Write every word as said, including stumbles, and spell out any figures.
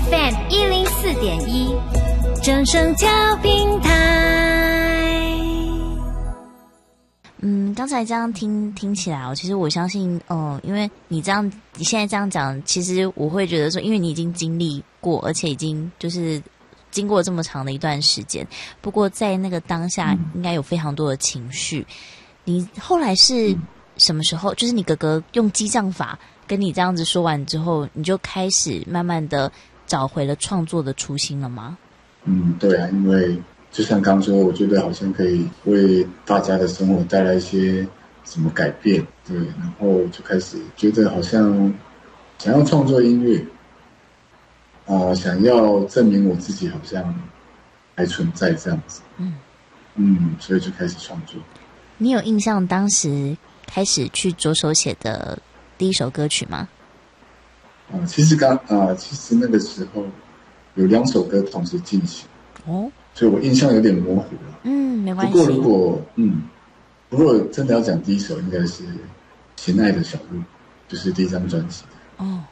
F M 一零四点一，正声教平台。 嗯，刚才这样听听起来哦，其实我相信，哦、呃，因为你这样，你现在这样讲，其实我会觉得说，因为你已经经历过，而且已经就是经过这么长的一段时间。不过在那个当下，应该有非常多的情绪。你后来是什么时候？就是你哥哥用激将法跟你这样子说完之后，你就开始慢慢的找回了创作的初心了吗？ 嗯，对啊，因为就像刚说，我觉得好像可以为大家的生活带来一些什么改变，对，然后就开始觉得好像想要创作音乐，啊、呃，想要证明我自己好像还存在这样子，嗯嗯，所以就开始创作。 你有印象当时开始去着手写的第一首歌曲吗？ 啊、呃，其实刚啊、呃，其实那个时候有两首歌同时进行，哦，所以我印象有点模糊了。 嗯，没关系。 不过如果嗯，不过真的要讲第一首，应该是《亲爱的小鹿》，就是第一张专辑的。哦，